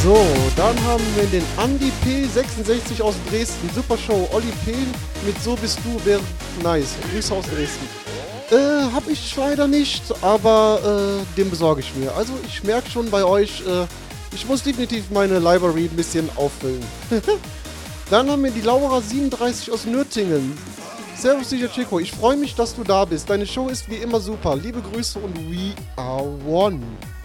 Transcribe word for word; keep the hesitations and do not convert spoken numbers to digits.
So, dann haben wir den Andi P sechsundsechzig aus Dresden. Super Show. Olli P mit So bist du wäre nice. Grüße aus Dresden. Äh, hab ich leider nicht, aber äh, den besorge ich mir. Also ich merke schon bei euch, äh, ich muss definitiv meine Library ein bisschen auffüllen. Dann haben wir die Laura siebenunddreißig aus Nürtingen. Servus, Sicher Chico. Ich freue mich, dass du da bist. Deine Show ist wie immer super. Liebe Grüße und we are one.